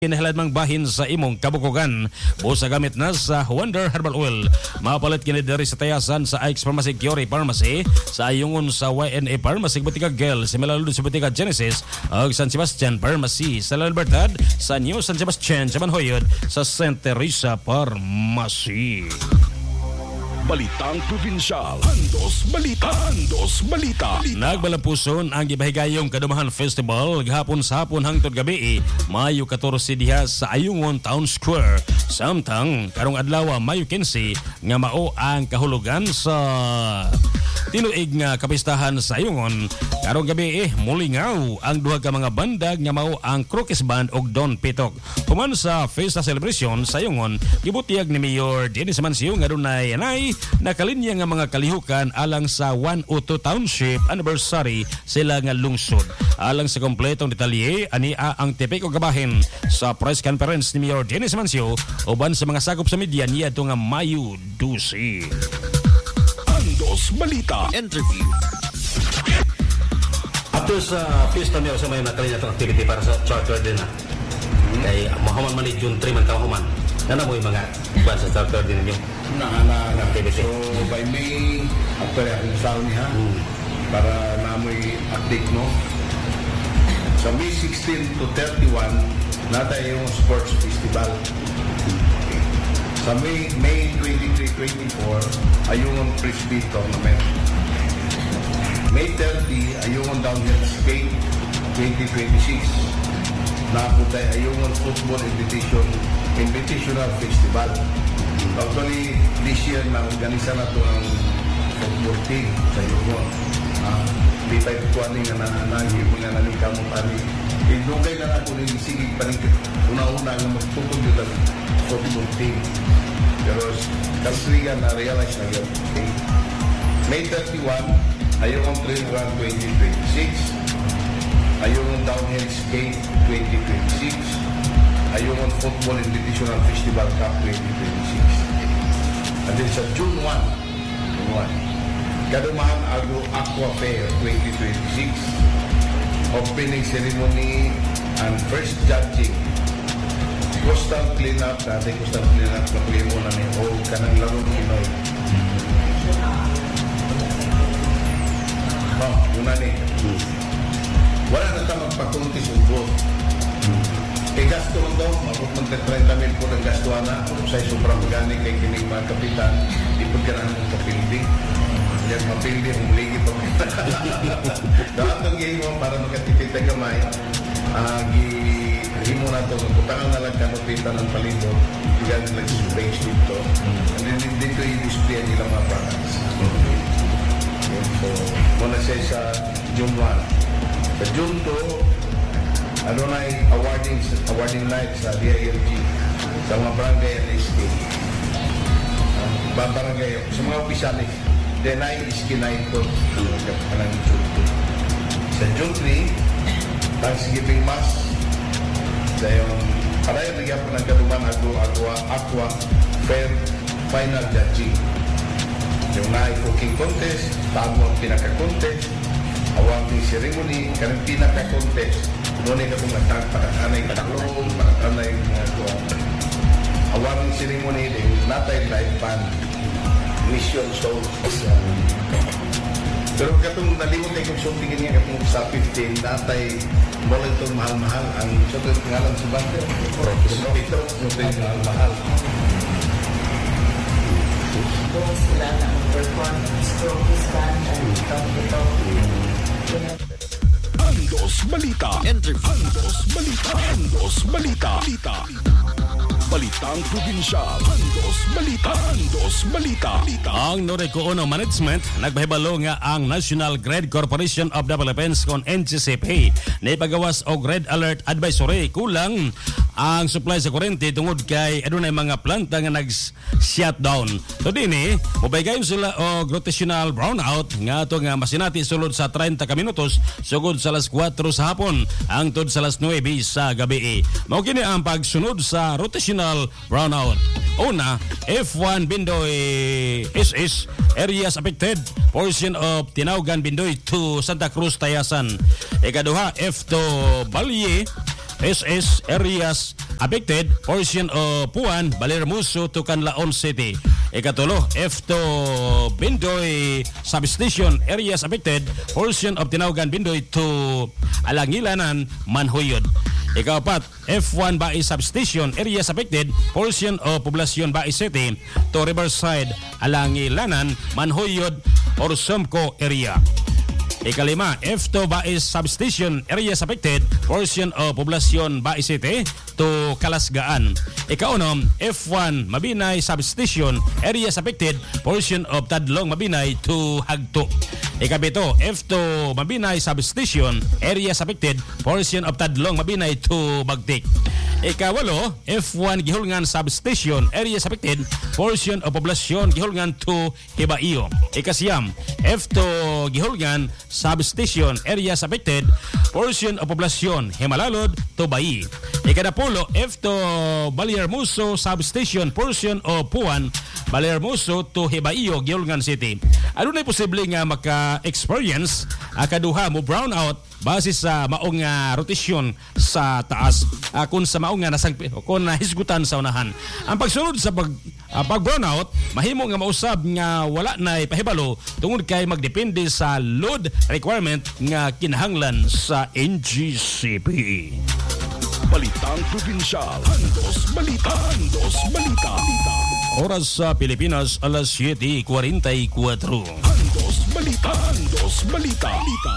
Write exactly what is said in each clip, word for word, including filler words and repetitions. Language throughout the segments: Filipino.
Kinahalad mang bahin sa imong kabukugan. Busa gamit na sa Wonder Herbal Oil. Mapalit kini diri sa tayasan sa Ike's Pharmacy, Curie Pharmacy, sa ayungon sa Y N A Pharmacy, Butika Girl, sa Melalud sa Butika Genesis, ag San Sebastian Pharmacy, sa La Libertad, sa New San Sebastian, sa Manhoyod, sa Saint Teresa Pharmacy. Balitang Probinsyal. Andos Balita. Andos Balita. Nagbalampuson ang Gibahigayong Kadumahan Festival gahapon sa hapon hangtod gabi, Mayo fourteen diha sa Ayungon Town Square. Samtang karong adlaw Mayo fifteen nga mao ang kahulugan sa tinuig nga kapistahan sa Ayungon. Karong gabi eh, mulingaw ang duha ka mga bandag nga mao ang Crocus Band ug Don Pitok. Human sa Fiesta Celebration sa Ayungon, gibutiyag ni Mayor Dennis Mancio nga dunay anay nakalinya nga mga kalihukan alang sa one oh two Township Anniversary sila nga lungsod. Alang sa kompletong detalye, ania ang tipik o gabahin sa press conference ni Mayor Dennis Mancio uban sa mga sakop sa media niya ito nga Mayo twelve. Andos Balita. Interview. Ato sa pista niyo sa may nakalinya itong activity para sa charter din na. Kay mahuman man ni June three man kahuman. Nana mo yung mga kwan sa charter din ninyo? Na na na activity. So by May after ang saon niya hmm. para namoy update mo. Sa May sixteen to thirty-one nata yung sports festival. Okay. Sa May May twenty-three twenty-four ayung frisbee tournament. May thirty ayung downhill skate twenty twenty-six. Naputay ayung football invitation invitational festival. Actually, this year na organisa na ito ang football team sa Ayungon. Uh, di tayo kuwaning na nananagi mo nga naling kamot ani. Indugay na ako nila sigig paningkit. Una-una nga magtukod yun ang football team. Pero kalsrigan na realize na yun. Okay. May thirty-one, Ayungon Trail Run twenty twenty-six. Ayungon Downhill Skate twenty twenty-six. Ayungon Football Invitational Festival Cup twenty twenty-six. And then sa June first, June first, Kadumahan Agro Aqua Fair twenty twenty-six. Opening ceremony and first judging. Coastal cleanup, dati coastal cleanup na primo na ni O kanang laro ng Pinoy. Oh, yun na ni. Wala na ta magpakuntis ang growth. E gasto lang daw, mabukong thirty mil po ng gasto na sa'y sobrang gani kay kining mga kapitan, ipod ka na ng kapildi. Yan mapildi, humuligi pa mo. Dahatong gayon mo para makatipid na gamay, uh, gihimo na ito, magputangan na lang kanupitan ng palibot, bigyan nila yung space dito. And then dito i-display nila mga products. So, muna siya sa June first. Sa June two, ano na yung awarding, awarding night sa D I L G sa mga barangay at estate. Uh, barangay, sa mga opisyalis, then ay iski night po kanang June two. Sa June three, Thanksgiving Mass, sa yung parayan nagyan po ng Kadumahan Agro Aqua, Aqua Fair Final Judging. Yung na cooking contest, tago ang pinaka-contest, awarding ceremony, kanang pinaka-contest. Muna ka kung natang pakakanay kataklong, pakakanay mga kuha. Awarding ceremony din, natay live band, mission soul. Pero katong nalimot ay kung shooting niya katong sa fifteen, natay mula itong mahal-mahal ang shooting ngalan sa band. Ito, shooting mahal-mahal. Doon sila ng performance, Crocus Band, and ito. Andos Balita. Interview. Andos Balita. Andos Balita. Balita. Balitang Probinsyal. Andos Balita. Andos Balita. Ang Noreco Uno Management nagbahibalo nga ang National Grid Corporation of the Philippines kon N G C P na ipagawas og Red Alert Advisory kulang ang supply sa kuryente tungod kay adunay mga planta nga nag-shutdown. So dinhi, mobaygayon sila og rotational brownout nga ato nga masinati sulod sa thirty ka minutos sugod sa alas four sa hapon hangtod sa alas nine sa gabi. Mao kini ang pagsunod sa rotational brownout. Una, F one Bindoy S S areas affected, portion of Tinaugan Bindoy to Santa Cruz Tayasan. Ikaduha, F two Balye S S areas affected portion of Puan, Balermuso to Canlaon City. Ikatulo, F two Bindoy Substation areas affected portion of Tinaugan Bindoy to Alangilanan, Manhoyod. Ikapat, F one Bai Substation areas affected portion of Poblacion Bai City to Riverside, Alangilanan, Manhoyod, or Sumco area. Ikalima, F two Bai Substation areas affected portion of Poblacion Bai City to Kalasgaan. Ikaunom, F one Mabinay Substation areas affected portion of Tadlong Mabinay to Hagto. Ikapito, F two Mabinay Substation areas affected portion of Tadlong Mabinay to Bagtik. Ikawalo, F one Gihulngan Substation areas affected portion of Poblacion Gihulngan to Hibaiyo. Ikasiyam, F two Gihulngan Substation areas affected portion of Poblacion Himalalod to Bai. Ikadapulo, F two Balermuso Substation portion of Puan, Balermuso to Hibaiyo, Gihulngan City. Ano na posible nga maka-experience uh, kaduha mo brownout base sa maong uh, rotasyon sa taas uh, kung sa maong nga nasang kung nahisgutan sa unahan. Ang pagsunod sa pag, uh, pag-brownout, mahimo nga mausab nga wala na ipahibalo tungod kay magdepende sa load requirement nga kinahanglan sa N G C P. Balitang Probinsyal. Andos Balita. Andos Balita. Oras sa Pilipinas, alas siete kuwarenta y cuatro. Andos Balita. Andos Balita.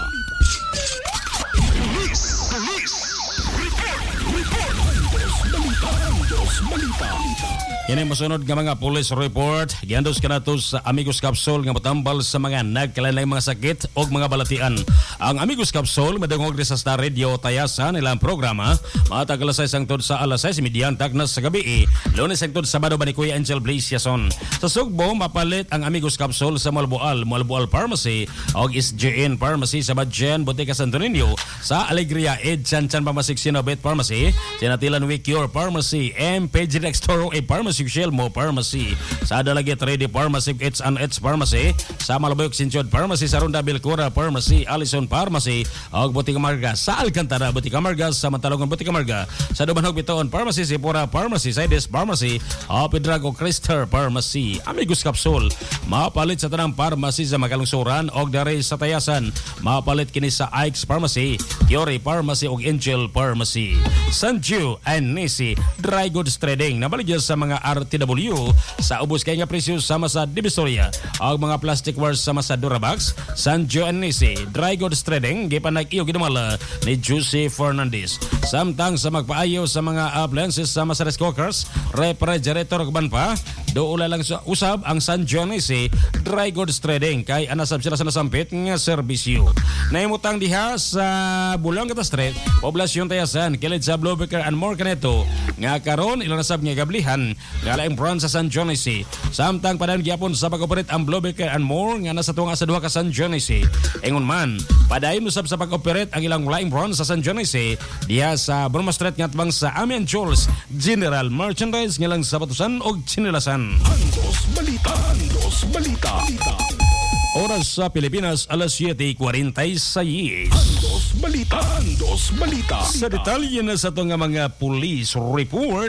Police. Police. Report. Report. Andos Balita. Andos Balita. Yan ang masunod nga mga police report. Giandos ka na to sa Amigos Capsule nga matambal sa mga nagkalainlaing mga sakit o mga balatian. Ang Amigos Capsule madungog sa Star Radio Tayasan ilang programa matag alas sais hangtod sa alas sais mediang tagnas sa gabi. Lunes hangtod Sabado ba ni Kuya Angel Blaze Yason. Sa Sugbo mapalit ang Amigos Capsule sa Malboal, Malboal Pharmacy o S J N Pharmacy sa Badjan, Boteca Santo Niño, sa Alegria Ed Chan Chan Pharmacy Sinobet Pharmacy, Sinatilan Wicure Pharmacy, M P G Dextoro A Pharmacy, Shelmo Pharmacy, sa Dalagit Ready Pharmacy, It's and It's Pharmacy, sa Malabayok Sinchod Pharmacy, sa Ronda Bilcura Pharmacy, Allison Pharmacy, o Botica Marga, sa Alcantara Botica Marga, sa Mantalongan Botica Marga, sa Dumanhog Bitoon Pharmacy, Sipura Pharmacy, Sides Pharmacy, o Pedrago Crister Pharmacy. Amigos Capsule, mapalit sa tanang pharmacy sa Magalungsuran o Dare sa Tayasan, mapalit kini sa Ike's Pharmacy, Fiore Pharmacy o Angel Pharmacy. Sanju and Nisi Dry Goods Trading, nabaligyan sa mga R T W sa ubos kay nga presyo sama sa Divisoria ang mga plasticware sama sa Durabox. Sanjo and Nisi Dry Goods Trading gipanag iyo gidumala ni Juicy Fernandez. Samtang sa magpaayo sa mga appliances sama sa rice cookers, refrigerator kaban pa doula lang sa usab ang Sanjo and Nisi Dry Goods Trading kay anasab sila sa nasampit nga serbisyo. Naimutang diha sa Bulongata Street, Poblacion Tayasan, kilid sa Bluebecker and More kaneto nga karon ilang nasab nga gablihan galaing branch sa San Johnny. Samtang padayon gyapon sa pag-operate ang Bluebecker and More nga nasa tunga sa duha ka San Johnny. Ingon man, padayon usab sa pag-operate ang ilang laing branch sa San Johnny diha sa Burma Street nga tubang sa Amian Jules General Merchandise nga lang sa batusan og chinilasan. Andos Balita. Andos Balita. Oras sa Pilipinas, alas siete kuwarenta y seis. Andos Balita. Andos Balita. Sa detalye na sa itong mga police report.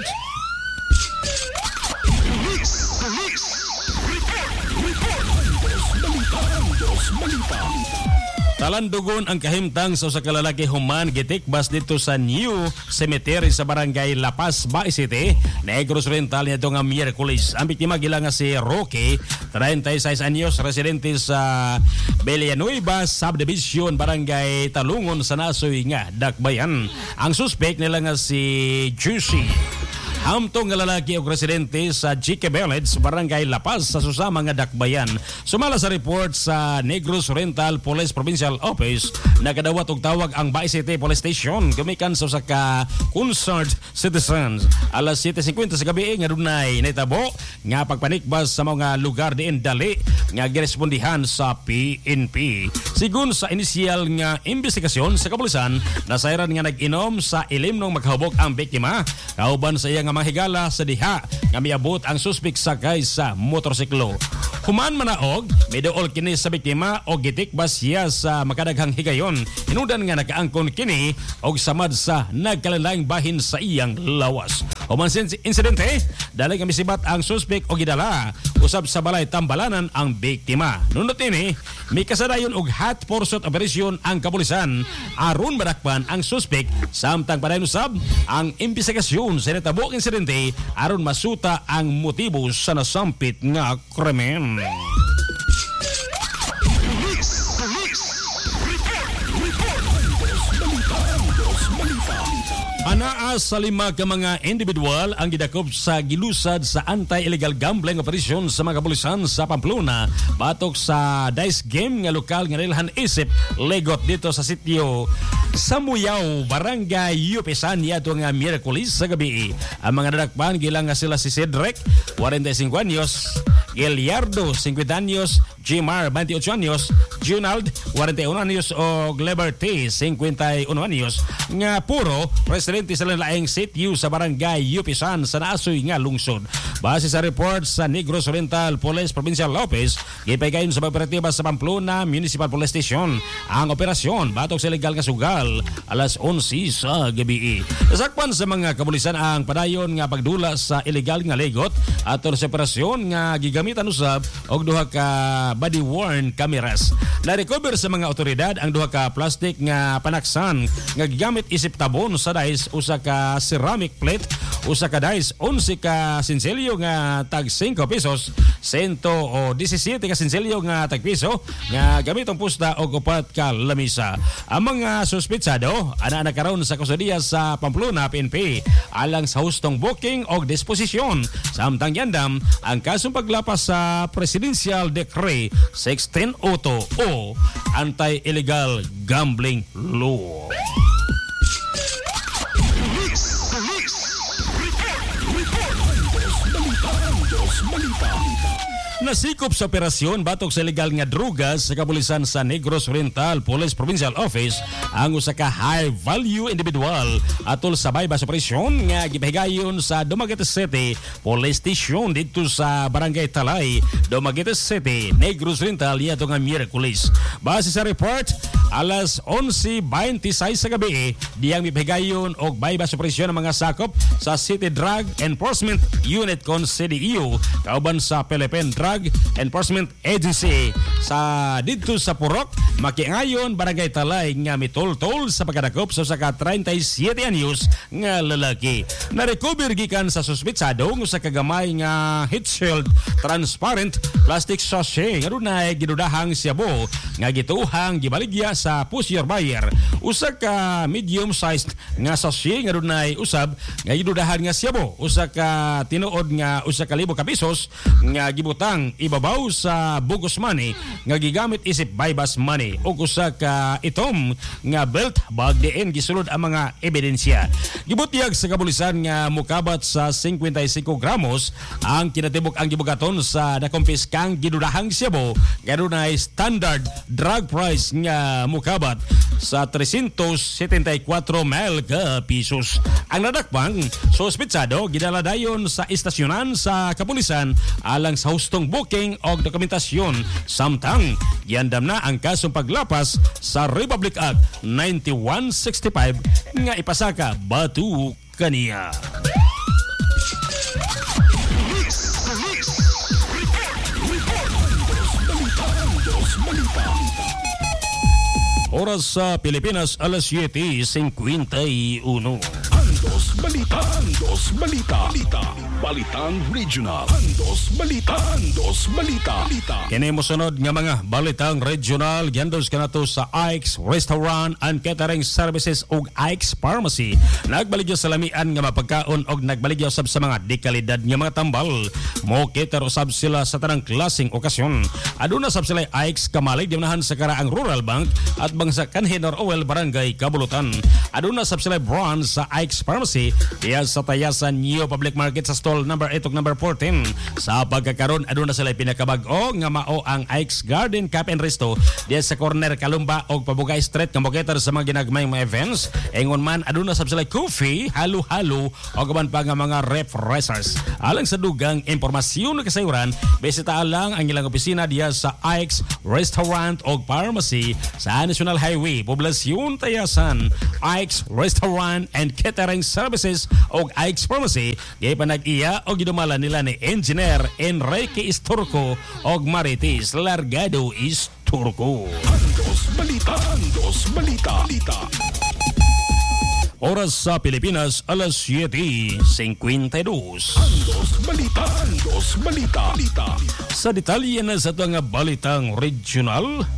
Police. Police. Report. Report. Andos Balita. Andos Balita. Talandugon ang kahimtang sa usa ka lalaki human gitikbas dito sa New Cemetery sa Barangay La Paz, Bai City, Negros Oriental nito nga Miyerkules. Ang biktima gila nga si Roque, thirty-six anyos, residente sa Villanueva Subdivision, Barangay Talungon sa Nasoy nga Dakbayan. Ang suspect nila nga si Juicy. Hamtong nga lalaki o residente sa G K Village, Barangay La Paz sa susama nga Dakbayan. Sumala sa report sa Negros Oriental Police Provincial Office, nakadawat og tawag ang Bai City Police Station gumikan sa usa ka concerned citizens. Alas siete fifty sa gabi nga dunay nahitabo nga pagpanikbas sa mga lugar diin dali nga girespondihan sa P N P. Sigun sa inisyal nga investigasyon sa kapulisan, nasayran nga nag-inom sa ilimnong magkahubog ang biktima kauban sa iya nga mga higala sa diha nga miabot ang suspek sakay sa motorsiklo. Human manaog, miduol kini sa biktima o gitikbas siya sa makadaghang higayon. Inudan nga nakaangkon kini og samad sa nagkalainlaing bahin sa iyang lawas. Human sa insidente, dali nga misibat ang suspek o gidala usab sa balay tambalanan ang biktima. Nunot ini, may kasadayon og hot pursuit operation ang kapulisan aron madakpan ang suspek samtang padayon usab ang imbestigasyon sa natabok insidente aron masuta ang motibo sa nasampit nga krimen. Anaa sa lima ka mga individual ang gidakop sa gilusad sa anti-illegal gambling operation sa mga kapulisan sa Pamplona batok sa dice game nga lokal nga nilhan isip legot dito sa sitio Samuyaw, Barangay Yupisan yato nga Miyerkules sa gabi. Ang mga nadakpan gilang nga sila si Cedric, forty-five anyos, Giliardo, fifty anyos, Jimar, twenty-eight anyos, Junald, forty-one anyos o Liberty, fifty-one anyos nga puro residente sa laing sitio sa Barangay Yupisan sa naasoy nga lungsod. Base sa report sa Negros Oriental Police Provincial Office, gipagayon sa operatiba sa Pamplona Municipal Police Station ang operasyon batok sa legal nga sugal alas eleven sa gabi. Nasakpan sa mga kapulisan ang padayon nga pagdula sa illegal nga legot aton sa operasyon nga gigamitan usab og duha ka body worn cameras. Na-recover sa mga otoridad ang duha ka plastic nga panaksan nga gigamit isip tabon sa dice, usa ka ceramic plate, usa ka dice, eleven ka sinselyo nga tag five pesos, one hundred seventeen ka sinselyo nga tag piso nga gamitong pusta og upat ka lamisa. Ang mga suspetsado ana na karon sa kustudiya sa Pamplona P N P alang sa hustong booking og disposisyon samtang yandam ang kasong paglapas sa Presidential Decree sixteen oh two o Anti-Illegal Gambling Law. Nasikop sa operasyon batok sa legal nga drugas sa kapulisan sa Negros Oriental Police Provincial Office ang usa ka high value individual atol sa bypass operasyon nga gipahigayon sa Dumaguete City Police Station dito sa Barangay Talay, Dumaguete City, Negros Oriental yato nga Miyerkules. Base sa report, alas eleven twenty-six sa gabi diyang mipahigayon og bypass operasyon ang mga sakop sa City Drug Enforcement Unit kon C D E U kauban sa Philippine Drug Enforcement Agency sa dito sa Purok, Makiangayon, Barangay Talay nga mitol-tol sa pagkadakop sa usa ka thirty-seven anyos nga lalaki. Na-recover gikan sa suspetsado ng usa ka gamay nga heat shield transparent plastic sachet nga dunay gidudahang siyabo nga gituhang gibaligya sa pusher buyer. Usa ka medium-sized nga sachet nga dunay usab nga gidudahan nga siyabo. Usa ka tinuod nga usa ka libo ka pesos nga gibutang ibabaw sa bogus money nga gigamit isip bypass money o usa ka itom nga belt bag diin gisulod ang mga ebidensya. Gibutyag sa kapulisan nga mukabat sa fifty-five gramos ang kinatibok ang gibugaton sa nakumpiskang gidudahang siyabo nga dunay standard drug price nga mukabat sa three hundred seventy-four mil ka pesos. Ang nadakpang suspetsado gidala dayon sa istasyonan sa kapulisan alang sa hustong booking o dokumentasyon samtang giandam na ang kasong paglapas sa Republic Act ninety-one sixty-five nga ipasaka batu kaniya. Oras sa Pilipinas, alas siete fifty-one. Andos Balita, Andos Balita, Balita, Balitang Regional, Andos Balita, Andos Balita, Balita. Kini mosunod nga mga balitang regional giandos kanato sa Ike's Restaurant and Catering Services ug Ike's Pharmacy. Nagbaligya sa lamian nga mapagkaon og nagbaligya usab sa mga dekalidad nga mga tambal. Mo cater usab sila sa tanang klaseng okasyon. Aduna sab sila Ike's Kamalig diunahan sa karaang Rural Bank at bang sa Canhenor Oil Barangay Kabulutan. Aduna sab sila brand sa Ike's Pharmacy diya sa Tayasan New Public Market sa stall number eight ug number fourteen. Sa pagkakaroon aduna sila pinakabag-o nga mao ang Ike's Garden Cafe and Resto diya sa corner Kalumba og Pabugay Street nga moketer sa mga ginagmayng mga events. Ingon man aduna sab sila coffee, halo-halo o gaman pa nga mga refreshers. Alang sa dugang impormasyon ug kasayuran, bisita lang ang ilang opisina diya sa Ike's Restaurant o Pharmacy sa National Highway, Poblasyon Tayasan. Ike's Restaurant and Catering Services o Ike's Pharmacy gay panag-iya o gidumala nila ni Engineer Enrique Isturco o Marites Largado Isturco. Andos Balita, Andos Balita, Balita. Oras sa Pilipinas, alas siete fifty-two. Andos Balita, Andos Balita, Balita. Sa detalye na sa mga balitang regional,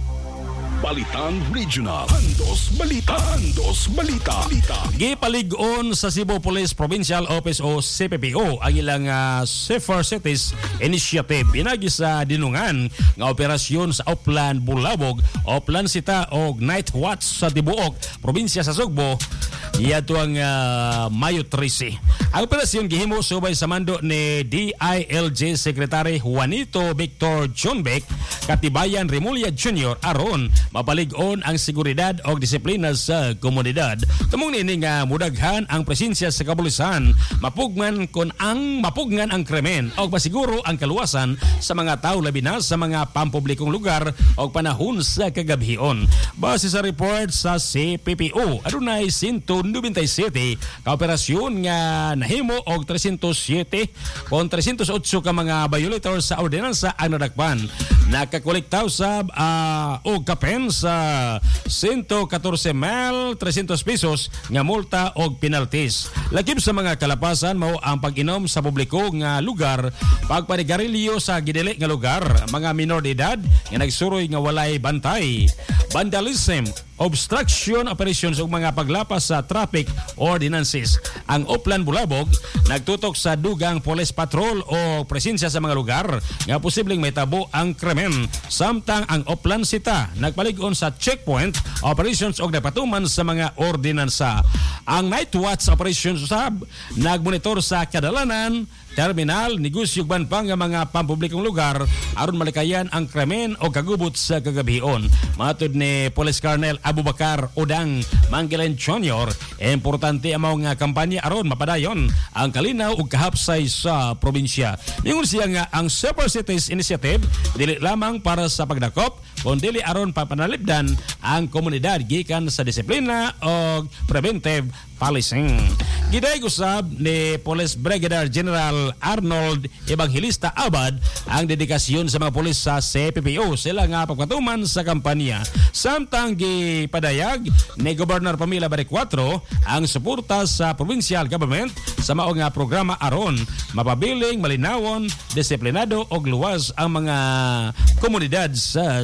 Balitang Regional. Andos Balita, Andos Balita, Balita. gipalig-on sa Cebu Police Provincial Office o C P P O ang ilang uh, Safer Cities Initiative pinagi sa dinungan nga operasyon sa Oplan Bulabog, Oplan Sita o Night Watch sa Tibuok, probinsya sa Sugbo. Iyato ang uh, Mayo trese. Ang operasyon gihimo subay sa mando ni D I L G Secretary Juanito Victor John Beck, Katibayan Remulla Junior aron mapalig-on ang seguridad o disiplina sa komunidad. Tumong nini nga mudaghan ang presensya sa kapulisan, mapugman kon ang mapugnan ang krimen o masiguro ang kaluwasan sa mga tao labi na sa mga pampublikong lugar o panahon sa kagabhion. Base sa report sa C P P O, adunay one ninety-seven ka operasyon nga nahimo og three oh seven kon three oh eight ka mga violators sa ordinansa ang nadakpan. Nakakolektaw sa uh, og kapen sa one fourteen mil three hundred pesos nga multa og penalties. Lakip sa mga kalapasan mao ang pag-inom sa publiko nga lugar, pagpanigarilyo sa gidili nga lugar, mga minor de edad nga nagsuroy nga walay bantay, vandalism, obstruction operations ug mga paglapas sa traffic ordinances. Ang Oplan Bulabog nagtutok sa dugang police patrol o presensya sa mga lugar nga posibleng may tabo ang krimen. Samtang ang Oplan Sita nagpalig-on sa checkpoint operations og napatuman sa mga ordinansa. Ang Night Watch operations usab nagmonitor sa kadalanan, terminal, negosyo ug pang mga pampublikong lugar aron malikayan ang krimen o kagubot sa kagabhion. Matud ni Police Colonel Abubakar Odang Manggilan Junior, importante ang mga kampanya aron mapadayon ang kalinaw ug kahapsay sa probinsya. Ingon siya nga ang Safer Cities Initiative dili lamang para sa pagdakop kundi aron papanalipdan ang komunidad gikan sa disiplina o preventive policing. Giday gusab ni Police Brigadier General Arnold Evangelista Abad ang dedikasyon sa mga pulis sa C P P O sila nga pagpatuman sa kampanya. Samtang gipadayag ni Governor Pamela Baricuatro ang suporta sa provincial government sa mao nga programa aron mapabiling, malinawon, disiplinado og luwas ang mga komunidad sa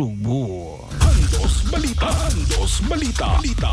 Subo. Andos Balita, Andos Balita, Balita.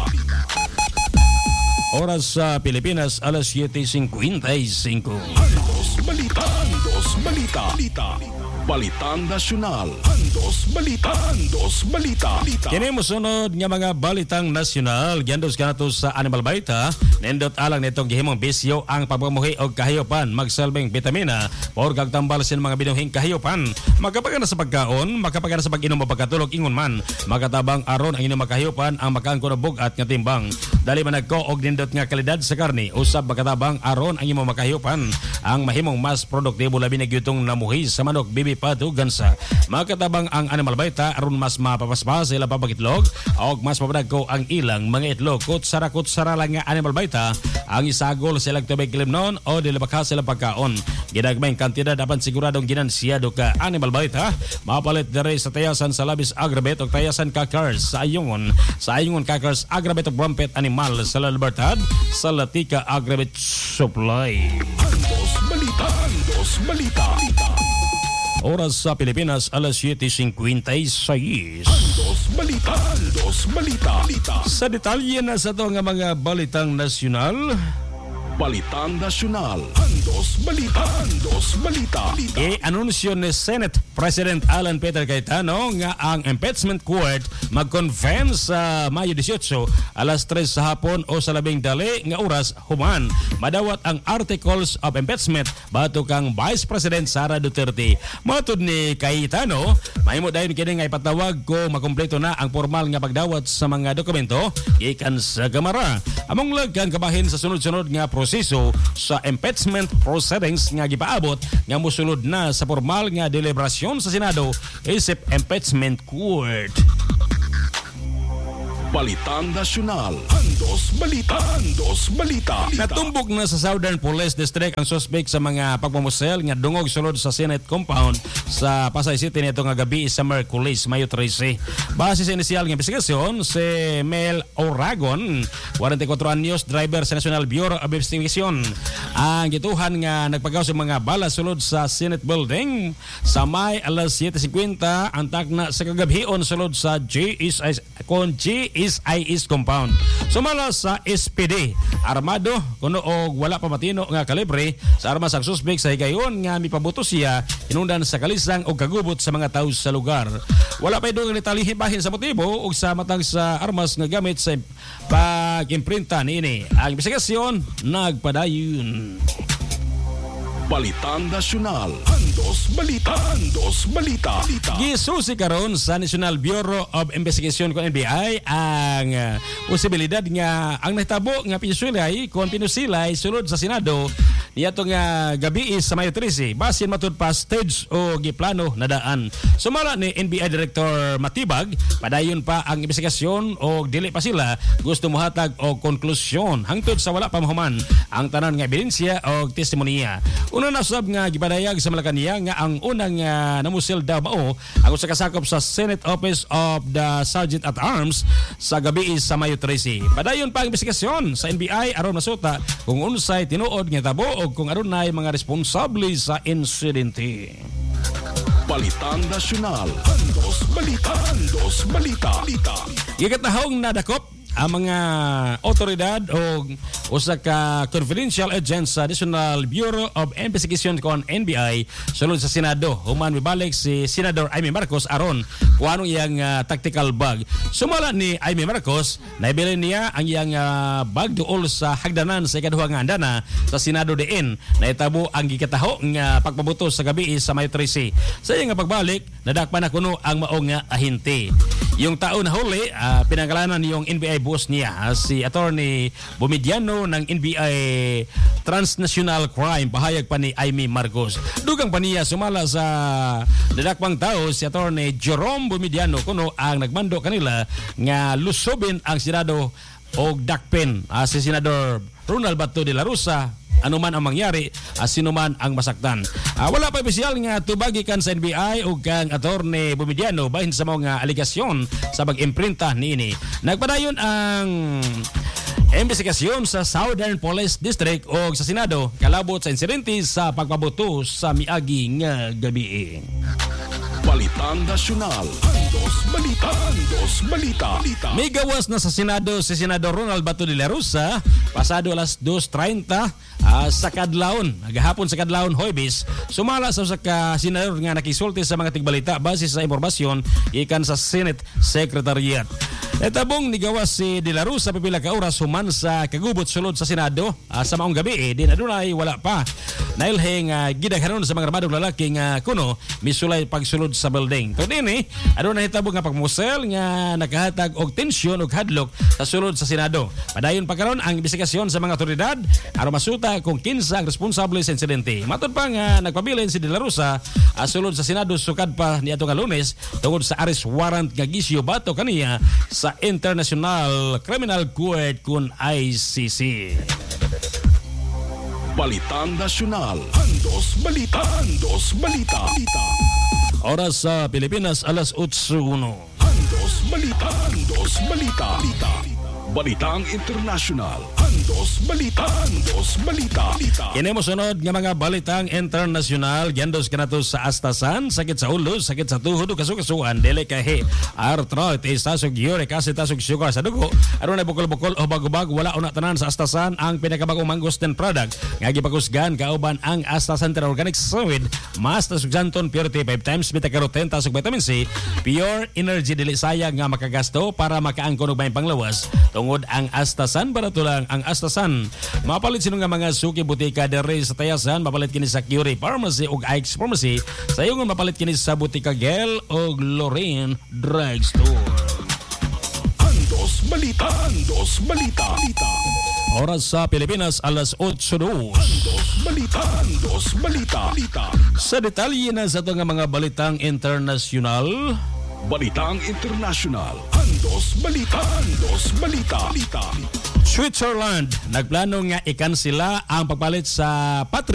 Oras sa Pilipinas, alas siete fifty-five. Andos Balita, Andos Balita, Balita. Balitang Nasyonal. Andos Balita, Andos Balita, Balita. Kini mosunod nga mga balitang nasyonal giandos kanato sa Animal Balita. Nindot alang nitong gihimong bisyo ang pagpamuhi og kahayopan, magsalbing bitamina or gagtambal sin mga binuhing kahayopan. Magkapagana sa pagkaon, makapagana sa pag-inom o pagkatulog ingon man, makatabang aron ang inyong makahayopan ang makaangko na bugat nga timbang. Dali man nagko og nindot nga kalidad sa karne, usab makatabang aron ang inyong makahayopan ang mahimong mas produktibo labi na gyutong namuhi sa manok, bibi patugan sa makatabang ang Animal Balita aron mas mapapaspas sila papagitlog o mas mapadagko ang ilang mga itlog. Kutsara-kutsara lang nga Animal Balita ang isagol silang tubig limnon o dilabaka silang pagkaon. Ginagmayng kantidad apan siguradong ginansyado ka Animal Balita mapalit dere sa tayasan sa labis agrabet o tayasan kakars sa ayungon sa ayungon kakars agrabet o brampet animal sa Libertad sa Latika Agrabet Supply. Andos Balita, Andos Balita, Balita. Oras sa Pilipinas, alas siete fifty-six. Andos Balita, Andos Balita, Balita. Sa detalye na sa ito nga mga balitang nasyonal, Balitang Nasyonal. Andos Balita, Andos Balita, Balita. i-anunsyo ni Senate President Alan Peter Cayetano nga ang impeachment court mag-convene sa Mayo eighteen alas tres sa hapon o sa labing dali nga oras human madawat ang articles of impeachment bato kang Vice President Sara Duterte. Matud ni Cayetano, mahimo dayon kini nga ipatawag ko makumpleto na ang formal nga pagdawat sa mga dokumento gikan sa Kamara. Among lag kang kabahin sa sunod-sunod nga proseso sa impeachment proceedings nga gipaabot nga mosulod na sa formal nga deliberasyon sa Senado isip impeachment court. Balitang Nasyonal. Andos Balita. Andos Balita. Natumbok na sa Southern Police District ang suspect sa mga pagmamusel nga dungog sulod sa Senate compound sa Pasay City nito nga gabi sa Merkulis, Mayo thirteen. Base sa inisyal nga investigasyon, si Mel Oragon, forty-four anyos, driver sa National Bureau of Investigation, ang gituhan nga nagpagaw sa mga bala sulod sa Senate building sa May alas seven fifty ang takna sa kagabhion sulod sa G S I kon G S I East compound. Sumala sa S P D, armado kuno og wala pa matino nga kalibre sa armas ang suspek sa higayon nga mipabuto siya hinungdan sa kalisang og kagubot sa mga tawo sa lugar. Wala pa idong detalye bahin sa motibo ug sa matang sa armas nga gamit sa pag-imprinta niini. Ang investigasyon nagpadayon. Balitang Nasyonal. Andos Balita. Andos Balita. Gisusi karon sa National Bureau of Investigation kon N B I ang uh, posibilidad nga ang nahitabo nga pinusilay kon pinusilay sulod sa Senado niadto nga gabi sa Mayo thirteen basin matud pa stage o giplano na daan. Sumala ni N B I Director Matibag, padayon pa ang investigasyon o dili pa sila gusto mohatag og konklusyon hangtod sa wala pa mahuman ang tanan nga ebidensya o testimonya. Una na sab nga gipadayag sa Malacanang nga ang unang uh, namusil daw mao ang usa ka sakop sa Senate Office of the Sergeant at Arms sa gabi sa Mayo thirteen. Padayon pa ang investigasyon sa N B I aron masuta kung unsay tinuod nga tabo o kung adunay mga responsable sa insidente. Balitang Nasyonal. Andos Balita. Andos Balita. Gigatahong nadakop ang mga otoridad o usa ka confidential agent sa National Bureau of Investigation kon N B I sulod sa Senado. Human mibalik si Senador Amy Marcos aron kung anong iyang uh, tactical bag. Sumala ni Amy Marcos, naibilin niya ang iyang uh, bag duol sa hagdanan sa ikaduha nga andana sa Senado diin. Naitabo ang gikataho nga pagpabuto sa gabi sa Mayo thirteen. Sa iyang pagbalik, nadakpan na kuno ang mao nga ahente. Yung tao na huli, uh, pinangalanan yung N B I boss niya, si Attorney Bumidiano ng N B I Transnational Crime, pahayag pa ni Amy Marcos. Dugang pa niya sumala sa dadakpang tao si Attorney Jerome Bumidiano kuno ang nagmando kanila nga lusobin ang Senado o dakpen uh, si Senador Ronald Bato de la Rosa anuman ang mangyari, as sino man ang masaktan. Uh, wala pa opisyal nga tubagi kan sa N B I o kang Attorney Bumidiano bahin sa mga aligasyon sa pag-imprinta niini. Nagpadayon ang investigasyon sa Southern Police District o sa Senado kalabot sa insidente sa pagpabuto sa miagi nga gabi. Balitang Nasyonal. Andos Balita. Andos Balita. May gawas na sa Senado si Senador Ronald Bato de la Rosa pasado alas dos thirty uh, sa kadlawon, gahapon sa kadlawon Huwebes. Sumala sa usa ka senador nga nakisulti sa mga tigbalita base sa impormasyon ikan sa Senate Secretariat. Etabong nigawas si De La Rosa pipila ka oras human sa kagubot sulod sa Senado uh, sa maong gabi eh, din adunay wala pa. Nailhing uh, gidaghanon sa mga armadong lalaki nga kuno misulay pagsulod sa building. To dinhi adunay hitabo nga pagmusel nga nakahatag og tensyon og hadlok sa sulod sa Senado. Padayon pa karon ang investigasyon sa mga otoridad aron masuta kung kinsa ang responsable sa insidente. Matud pa nga nagpabilin si De La Rosa uh, sulod sa Senado sukad pa niadto nga Lunes tungod sa arrest warrant nga gisyo bato kaniya sa International Criminal Court kun I C C. Balitang Nasyonal. Andos Balita. Andos Balita. Oras sa Pilipinas alas eight one. Andos Balita. Andos Balita. Balitang International. Andos Balita. Andos Balita. Kini mo sunod nga mga balitang internasyonal, giandos kanato sa astasan, sakit sa ulo, sakit sa tuhod, kasukasuan, dili kahi, arthritis, tasog uric acid, tasog sugar sa dugo, aron na bukol-bukol o bagubag, wala una tanan sa astasan ang pinakabagong mangosteen product nga gipakusgan kauban ang astasan organic solid, mas tasog janton purity five times beta-carotene, tasog vitamin C, pure energy, dili sayang nga makagasto para makaangkon og may panglawas. Tungod ang astasan, barato lang ang astasan. Mapalit sino nga mga suki butika dere sa Tayasan, mapalit kini sa Curie Pharmacy ug Ike's Pharmacy. Sa iyo nga mapalit kini sa butika Gel ug Lorraine Drugstore. Andos Balita. Andos Balita. Oras sa Pilipinas, alas eight o dos. Andos Balita. Andos Balita. Sa detalye na sa ito nga mga balitang internasyonal, Balitang International. Andos Balita. Andos Balita. Switzerland nagplano nga ikansela ang pagpalit sa patri